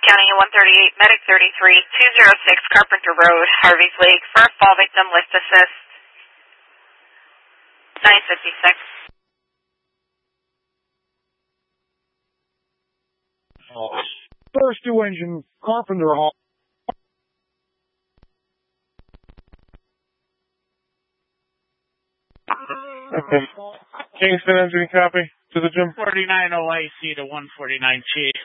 County 138, Medic 33, 206 Carpenter Road, Harvey's Lake, for a fall victim lift assist. 956. First 2 engine, Carpenter Hall. Okay. Kingston engine copy to the gym. 49 OIC to 149 Chief.